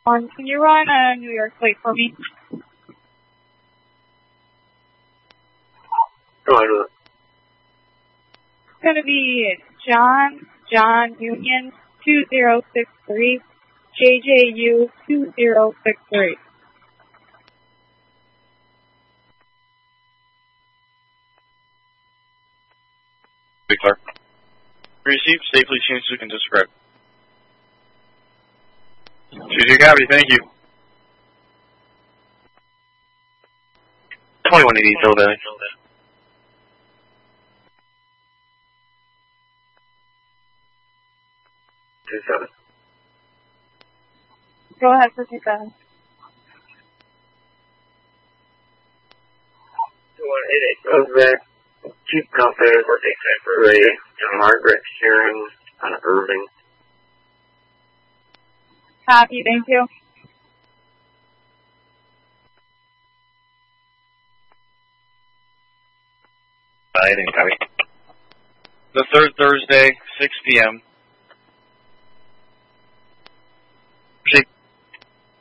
Can you run a New York plate for me? Go ahead with it. It's going to be John Union 2063, JJU 2063. Be clear. Received. Safely change to describe. Choose your copy. Thank you. 2180 Tilda. Go ahead for 27. 2188 goes back. Keep confident or take time for ready. Margaret Sharon on Irving. Copy, thank you. I didn't copy. The third Thursday, 6 p.m.